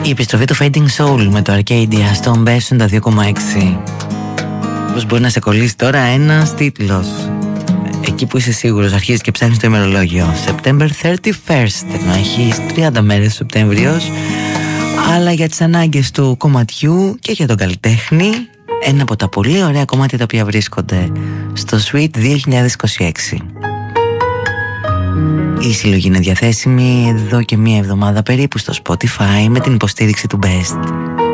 Η επιστροφή του Fading Soul με το Arcadia στον Best 92,6. Πώς μπορεί να σε κολλήσει τώρα ένας τίτλος εκεί που είσαι σίγουρος, αρχίζεις και ψάχνεις το ημερολόγιο. September 31st, ενώ έχει 30 μέρες Σεπτέμβριος. Αλλά για τις ανάγκες του κομματιού και για τον καλλιτέχνη, ένα από τα πολύ ωραία κομμάτια τα οποία βρίσκονται στο Sweet 2026. Η συλλογή είναι διαθέσιμη εδώ και μία εβδομάδα περίπου στο Spotify με την υποστήριξη του Best.